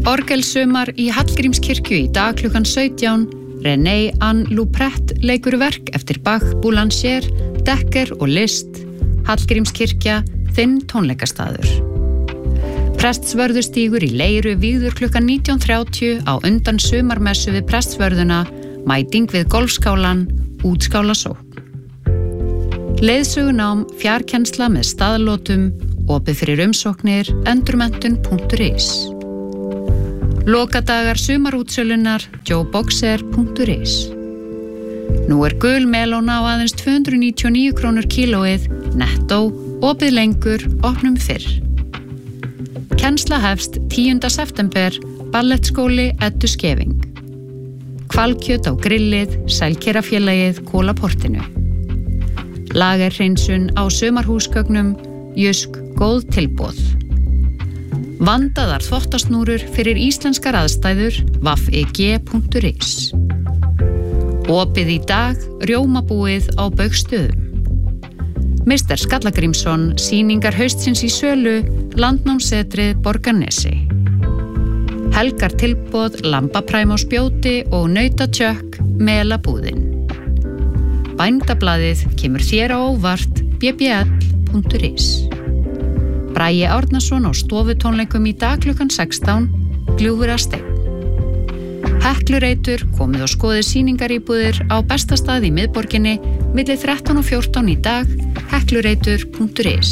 Orgelsumar í Hallgrímskirkju í dag klukkan 17. René Anne Loupret leikur verk eftir Bach, Boulanger, Dekker og Liszt. Hallgrímskirkja, þinn tónleikastaður. Prestsvörðustígur í Leiru vígður klukkan 19:30 á undan sumarmessu við prestsvörðuna, mæting við golfskálan, útskálasókn. Leiðsögunám, fjarkennsla með staðlótum, opið fyrir umsóknir, endurmenntun.is. Lokadagar sumarútsölunar, joeboxer.is. Nú gul melóna á aðeins 299 krónur kílóið, nettó, opið lengur, opnum fyrr. Kennsla hefst 10. september, ballettskóli Eddu Skeving. Hvalkjöt á grillið, Sælkerafélagið, Kólaportinu. Lagerhreinsun á sumarhúsgögnum, Jusk, góð tilboð. Vandaðar þvottasnúrur fyrir íslenskar aðstæður, www.eg.is. Opið í dag, rjómabúið á Baugstöðum. Mr. Skallagrímsson, sýningar haustsins í sölu, Landnámssetrið Borgarnesi. Helgar tilboð, lambapræm á spjóti og nautatjökk, Melabúðin. Bændablaðið kemur þér á óvart, bbl.is. Bragi Árnason á stofutónleikum í dag klukkan 16, Gljúfrasteinn. Heklureitur komið og skoðið sýningaríbúðir á bestastað í miðborginni milli 13 og 14 í dag, heklureitur.is.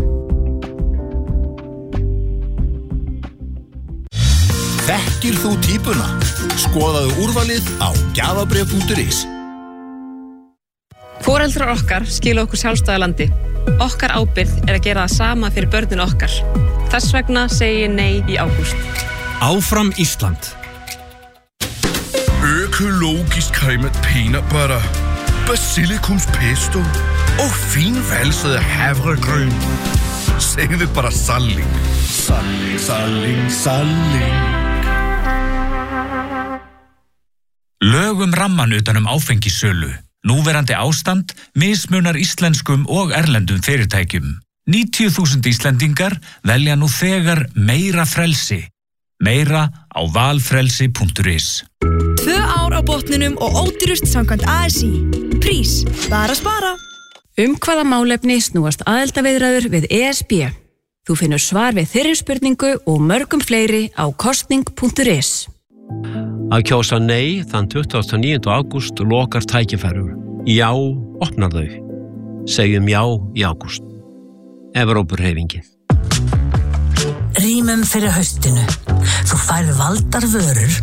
Þekkir þú típuna? Skoðaðu úrvalið á gjafabréf.is. Foreldrar okkar skila okkur sjálfstæða landi. Okkar ábyrgð að gera það sama fyrir börnin okkar. Þess vegna segi ég nei í ágúst. Áfram Ísland. Økologisk cremet peanut butter, basilikumspesto og finvalset havregryn. Segðu bara salling. Salling, salling, salling. Lögum ramman utan áfengissölu. Núverandi ástand mismunar íslenskum og erlendum fyrirtækjum. 90.000 Íslendingar velja nú þegar meira frelsi. Meira á valfrelsi.is. 2 ár á botninum og ódýrust samkvæmt ASI. Prís, bara spara. Hvaða málefni snúast aðildarviðræður við ESB? Þú finnur svar við þeirri spurningu og mörgum fleiri á kostning.is. Að kjósa nei þann 29. ágúst lokar tækifærum. Já, opnar þau. Segjum já í ágúst. Evrópuhreyfingin. Rýmum fyrir haustinu. Þú færð valdar vörur